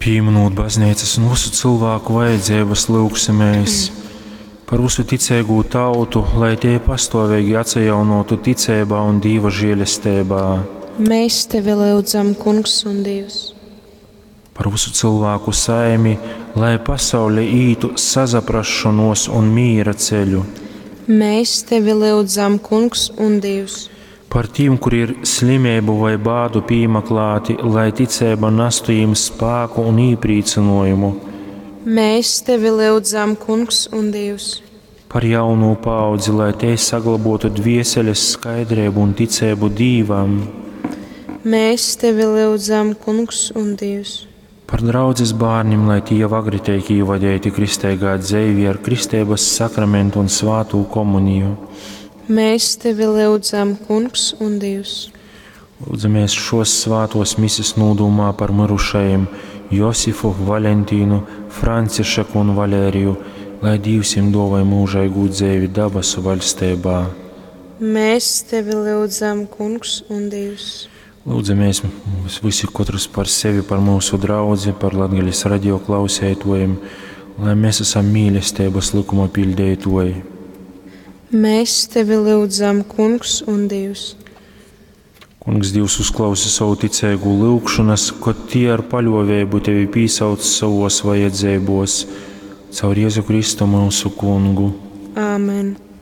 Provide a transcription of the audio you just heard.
Pieminot baznīcas un visu cilvēku vajadzības lūgsimies par visu ticīgo tautu, lai tie pastāvīgi atjaunotu ticībā un Dieva žēlastībā. Mēs tevi lūdzam, Kungs un Dievs. Par visu cilvēku saimi, lai pasaulē ītu sazaprašanos un mīra ceļu. Mēs tevi lūdzam, Kungs un Dievs. Par tiem, kur ir slimību vai bādu piemeklēti, lai ticība nestu viņiem spēku un iepriecinājumu. Mēs tevi lūdzam, Kungs un Dievs. Par jaunu paudzi, lai tie saglabotu dvieseles skaidrību un ticību Dievam. Mēs tevi lūdzam, Kungs un Dievs. Par draudzes bērniem, lai tie agri tiek ievadīti kristīgā dzīvē ar kristības sakramentu un svātu komuniju. Mēs tevi lūdzam, Kungs un Dievs. Lūdzamies šos svātos misijas nodomā par mirušajiem Josifu, Valentīnu, Francišeku un Valēriju, lai Dievs viņiem dāvā mūžīgu dzīvi debesu valstībā. Mēs tevi lūdzam, Kungs un Dievs. Lūdzamies visi katrs par sevi, par mūsu draugu, par Latgales radio klausētojiem, lai mēs esam mīlestības likuma pildītāji. Mēs tevi lūdzam, Kungs un Dievs. Kungs Dievs uzklausa savu ticīgu lūgšanas, kad tie ar paļāvību tevi piesauc savos vajadzībos, caur Jēzu Kristu mūsu Kungu. Āmen.